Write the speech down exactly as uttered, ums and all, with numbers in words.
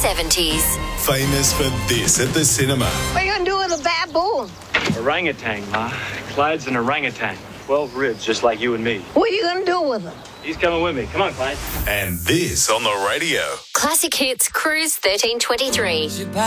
seventies. Famous for this at the cinema. What are you going to do with a baboon? Orangutan, Ma. Clyde's an orangutan. Twelve ribs, just like you and me. What are you going to do with him? He's coming with me. Come on, Clyde. And this on the radio. Classic Hits Cruise thirteen twenty-three.